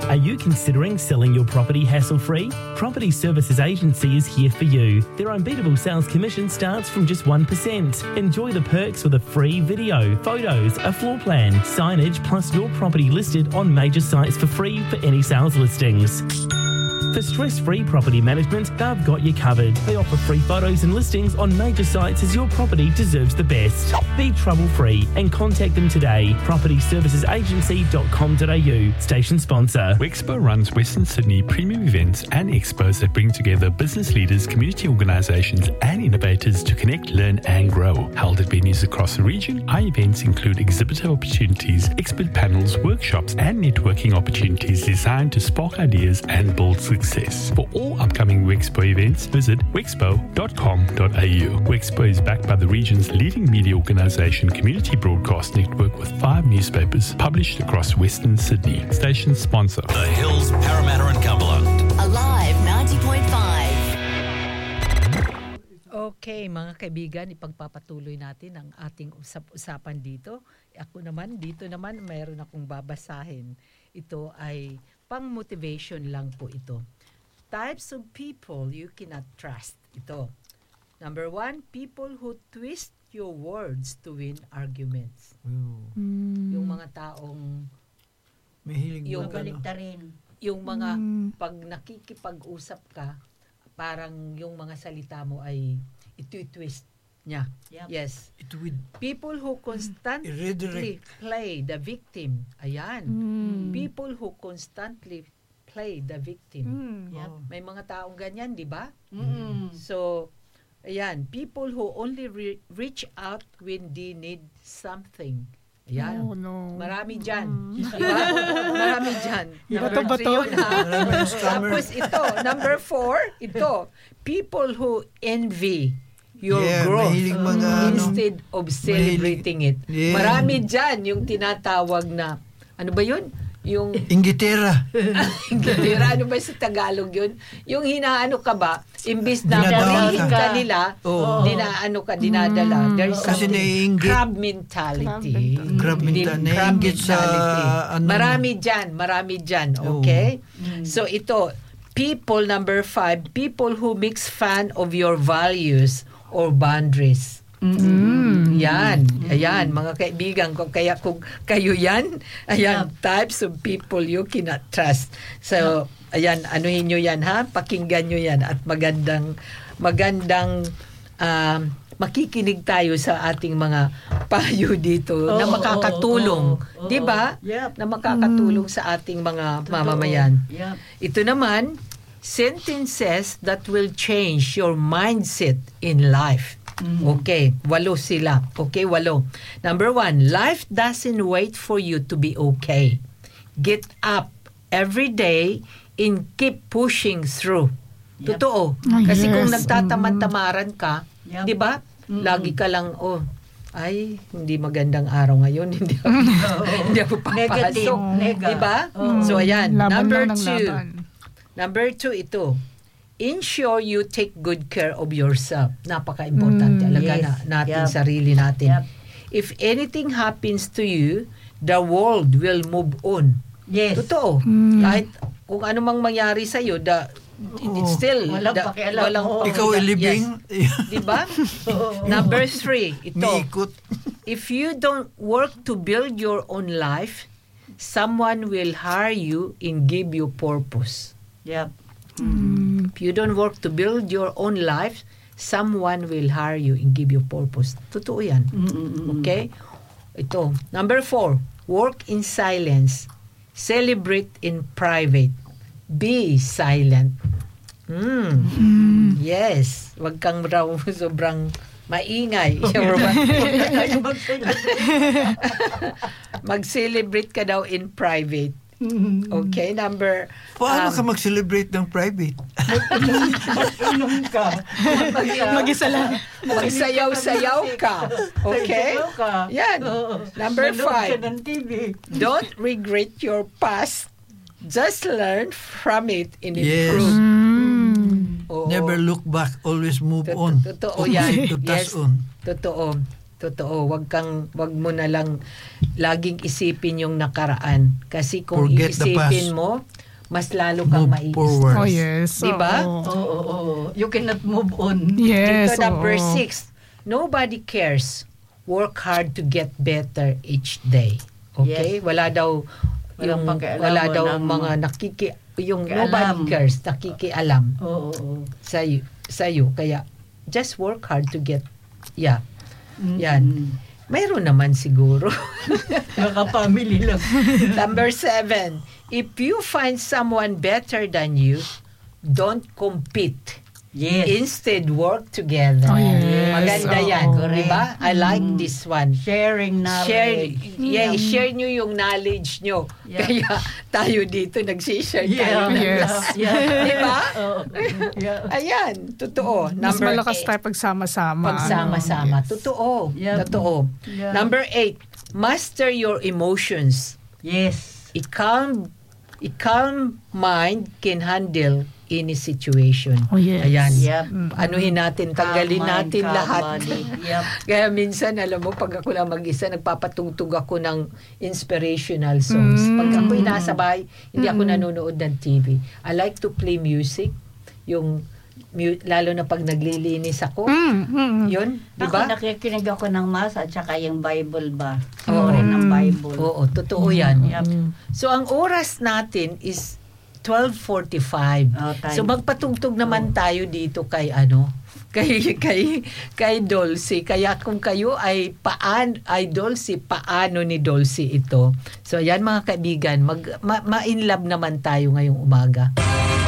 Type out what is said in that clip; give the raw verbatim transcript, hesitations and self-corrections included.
Are you considering selling your property hassle-free? Property Services Agency is here for you. Their unbeatable sales commission starts from just one percent. Enjoy the perks with a free video, photos, a floor plan, signage, plus your property listed on major sites for free for any sales listings. For stress-free property management, they've got you covered. They offer free photos and listings on major sites as your property deserves the best. Be trouble-free and contact them today. property services agency dot com dot a u. Station sponsor. Wexpo runs Western Sydney premium events and expos that bring together business leaders, community organisations and innovators to connect, learn and grow. Held at venues across the region, our events include exhibitor opportunities, expert panels, workshops and networking opportunities designed to spark ideas and build success. For all upcoming Wexpo events, visit wexpo dot com dot a u. Wexpo is backed by the region's leading media organisation, Community Broadcast Network, with five newspapers published across Western Sydney. Station sponsor. The Hills, Parramatta and Cumberland. Alive ninety point five. Okay, mga kaibigan, ipagpapatuloy natin ang ating usap-usapan dito. Ako naman, dito naman, mayroon akong babasahin. Ito ay pang-motivation lang po ito. Types of people you cannot trust. Ito. Number one, people who twist your words to win arguments. Mm. Yung mga taong Mahilig yung baliktarin. Yung mga Mm. pag nakikipag-usap ka, parang yung mga salita mo ay iti-twist niya. Yep. Yes. It would People who constantly redirect. play the victim. Ayan. Mm. People who constantly play the victim. Mm. Yep. Oh. May mga taong ganyan, di ba? Mm. So, ayan. People who only re- reach out when they need something. Ayan. Oh, no. Marami dyan. Mm. Di ba? Marami dyan. Number Bato-bato. three yun, ha? Marami yung scammer. Tapos ito, number four, ito. People who envy your Yeah, growth mahilig mga ano, instead of celebrating it. Yeah. Marami dyan yung tinatawag na, ano ba yun? Yung, Ingitera. Inglaterra, ano ba sa Tagalog yun? Yung hinaano ka ba, imbis na Dinadala purihin ka. ka nila, Oo. dinaano ka, dinadala. Mm. There's Kasi something, naiinggit. crab mentality. Crab Din- mentality. crab Naiinggit sa, mentality. ano, Marami dyan, marami dyan, okay? So ito, people, number five, people who makes fun of your values or boundaries. Mm. Yan, ayan, mga kaibigan ko. Kaya kung kayo yan, ayan, types of people you cannot trust. So, ayan, anuhin nyo yan, ha? Pakinggan nyo yan at magandang, magandang, um, makikinig tayo sa ating mga payo dito Oo, na makakatulong. oo, oo, oo. Di ba? Yep. Na makakatulong sa ating mga mamamayan. Yep. Ito naman, sentences that will change your mindset in life. Okay, walo sila. Okay, walo. Number one, life doesn't wait for you to be okay. Get up every day and keep pushing through. Yep. Totoo. Ah, Kasi kung yes. nagtatamad-tamaran ka, Yep. di ba? Mm. Lagi ka lang, oh, ay, hindi magandang araw ngayon. Hindi ako, hindi ako Negative. papasok. Nega. Di ba? Oo. So, ayan. Laban Number lang ng two. laban. Number two, ito. Ensure you take good care of yourself. Napaka-importante. Mm, Alaga yes. na natin Yep. sarili natin. Yep. If anything happens to you, the world will move on. Yes. Totoo. Mm. Kahit kung ano mang mangyari sa'yo, the, it, it's still, Walang the, pakialam. walang Oo. Ikaw ay libing. Yes. Diba? Number three, ito. Miikot. If you don't work to build your own life, someone will hire you and give you purpose. Yep. Mm. If you don't work to build your own life, someone will hire you and give you purpose. Totoo yan. Mm-mm-mm. Okay? Ito. Number four, work in silence. Celebrate in private. Be silent. Mm. Mm. Yes. Wag kang raw sobrang maingay. Or mag-celebrate ka daw in private. Okay, number... Paano um, ka mag-celebrate ng private? Inom ka. Mag-isa lang. Magsayaw-sayaw ka. Okay? Magsayaw ka. Yan. Oo. Number Manood five. ka ng T V. Don't regret your past. Just learn from it and Yes. improve. Mm. Oo. Never look back. Always move Tot- on. Totoo Okay, yan. to Yes. touch on. Totoo. Totoo, wag kang wag mo na lang laging isipin yung nakaraan kasi kung Forget the iisipin past. mo, mas lalo kang Move mai-stress. forward. Oh, yes. Di ba? Oo. Oo, oo, oo. You cannot move on. Yes. Dito number oo. six, nobody cares. Work hard to get better each day. Okay? Yes. Wala daw Walang yung pakialam wala mo daw ng- mga nakiki yung Pakialam. nobody cares, nakikialam Oo, oo. sa sa kaya just work hard to get yeah. Mm, Yan. mm. Mayroon naman siguro. Nakapamili lang. Number seven, if you find someone better than you, don't compete. Yes. Instead, work together. Oh, yes. Maganda Oo. yan. Di ba? I like Mm. this one. Sharing Share, knowledge. yeah, share nyo yung knowledge nyo. Yeah. Kaya tayo dito nag-share tayo. ng Yes. lahat. Yeah. Di ba? Oo. Yeah. Ayan, totoo. Mas Number malakas eight. tayo pagsama-sama. Pagsama-sama. Ano? Yes. Totoo. Yeah. Totoo. Yeah. Number eight, master your emotions. Yes. A calm, a calm mind can handle any situation. Oh, yes. Ayan. Yep. Anuhin natin, tanggalin Calm mind, natin calm lahat. body. Yep. Kaya minsan, alam mo, pag ako lang mag-isa, nagpapatugtog ako ng inspirational songs. Mm. Pag ako'y nasa bahay, hindi ako nanonood ng T V. I like to play music. Yung, mu- lalo na pag naglilinis ako. Mm, mm. Yun, di Ako ba? nakikinig ako ng mass at saka yung Bible ba? Oo. Oo. Rin ng Bible. Oo, totoo yan. Yep. So, ang oras natin is twelve forty-five. Oh, time. So, magpatugtog naman tayo dito kay ano, kay kay kay Dulcie. Kaya kung kayo ay paan ay Dulcie, paano ni Dulcie ito? So, ayan mga kaibigan, mag ma, ma-in love naman tayo ngayong umaga.